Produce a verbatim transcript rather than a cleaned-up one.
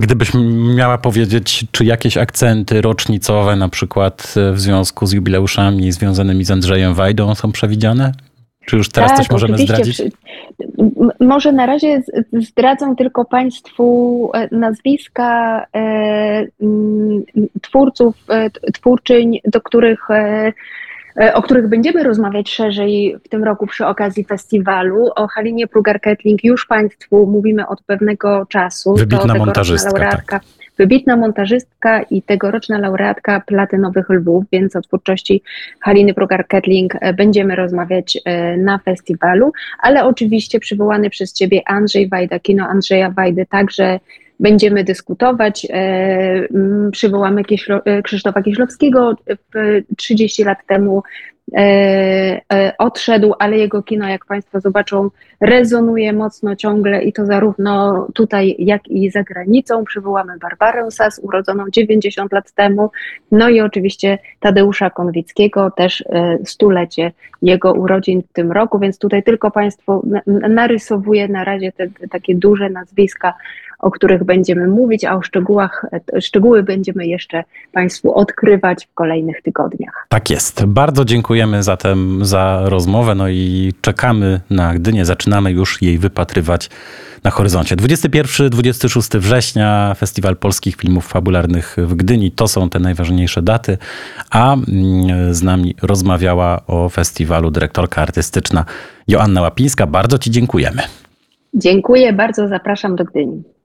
gdybyś miała powiedzieć, czy jakieś akcenty rocznicowe, na przykład w związku z jubileuszami związanymi z Andrzejem Wajdą są przewidziane? Czy już teraz tak, coś możemy zdradzić? Może na razie zdradzą tylko Państwu nazwiska twórców, twórczyń, do których, o których będziemy rozmawiać szerzej w tym roku przy okazji festiwalu. O Halinie Prugar-Kettling już Państwu mówimy od pewnego czasu. Wybitna montażystka. Laureatka, tak. Wybitna montażystka i tegoroczna laureatka Platynowych Lwów, więc o twórczości Haliny Prugar-Kettling będziemy rozmawiać na festiwalu, ale oczywiście przywołany przez Ciebie Andrzej Wajda, kino Andrzeja Wajdy także będziemy dyskutować. Przywołamy Krzysztofa Kieślowskiego, trzydzieści lat temu odszedł, ale jego kino, jak Państwo zobaczą, rezonuje mocno ciągle i to zarówno tutaj, jak i za granicą. Przywołamy Barbarę Sass, urodzoną dziewięćdziesiąt lat temu, no i oczywiście Tadeusza Konwickiego, też stulecie jego urodzin w tym roku, więc tutaj tylko Państwu narysowuję na razie te, te takie duże nazwiska, o których będziemy mówić, a o szczegółach, szczegóły będziemy jeszcze Państwu odkrywać w kolejnych tygodniach. Tak jest. Bardzo dziękujemy zatem za rozmowę, no i czekamy na Gdynię. Zaczynamy już jej wypatrywać na horyzoncie. dwudziestego pierwszego do dwudziestego szóstego września Festiwal Polskich Filmów Fabularnych w Gdyni. To są te najważniejsze daty, a z nami rozmawiała o festiwalu dyrektorka artystyczna Joanna Łapińska. Bardzo Ci dziękujemy. Dziękuję bardzo, zapraszam do Gdyni.